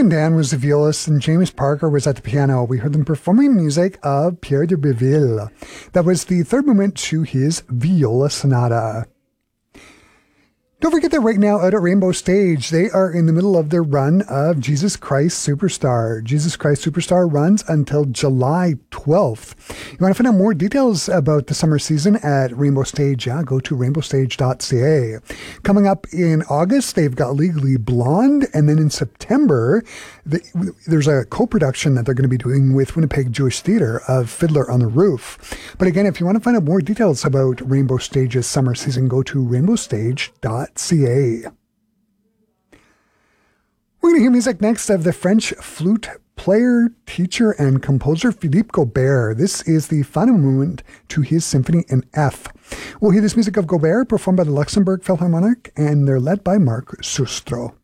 Stephen Dan was the violist and James Parker was at the piano. We heard them performing music of Pierre de Belleville. That was the third movement to his Viola Sonata. Don't forget that right now out at Rainbow Stage, they are in the middle of their run of Jesus Christ Superstar. Jesus Christ Superstar runs until July 12th. You want to find out more details about the summer season at Rainbow Stage? Yeah, go to rainbowstage.ca. Coming up in August, they've got Legally Blonde. And then in September, there's a co-production that they're going to be doing with Winnipeg Jewish Theatre of Fiddler on the Roof. But again, if you want to find out more details about Rainbow Stage's summer season, go to rainbowstage.ca. We're going to hear music next of the French flute player, teacher, and composer Philippe Gobert. This is the final movement to his Symphony in F. We'll hear this music of Gobert performed by the Luxembourg Philharmonic, and they're led by Marc Sustro.